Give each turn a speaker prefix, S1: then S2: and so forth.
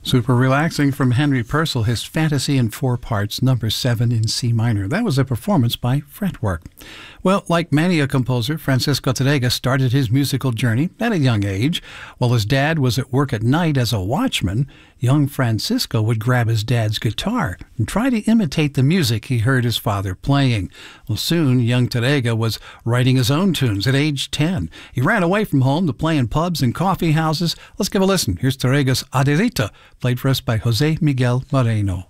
S1: Super relaxing from Henry Purcell, his Fantasy in 4 Parts, number 7 in C minor. That was a performance by Fretwork. Well, like many a composer, Francisco Tárrega started his musical journey at a young age. While his dad was at work at night as a watchman, young Francisco would grab his dad's guitar and try to imitate the music he heard his father playing. Well, soon, young Tárrega was writing his own tunes at age 10. He ran away from home to play in pubs and coffee houses. Let's give a listen. Here's Tárrega's Adelita, played for us by José Miguel Moreno.